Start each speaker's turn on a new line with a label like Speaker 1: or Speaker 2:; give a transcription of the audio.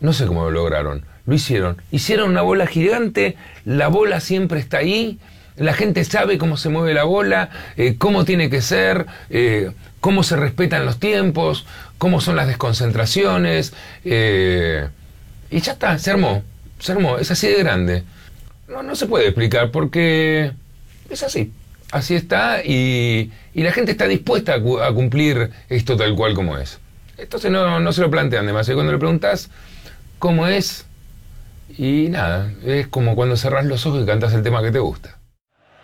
Speaker 1: No sé cómo lo lograron. Lo hicieron. Hicieron una bola gigante, la bola siempre está ahí, la gente sabe cómo se mueve la bola, cómo tiene que ser, cómo se respetan los tiempos, cómo son las desconcentraciones, y ya está, se armó, es así de grande. No se puede explicar porque es así. Así está y la gente está dispuesta a cumplir esto tal cual como es. Entonces no se lo plantean demasiado. Cuando le preguntás cómo es, y nada, es como cuando cerrás los ojos y cantás el tema que te gusta.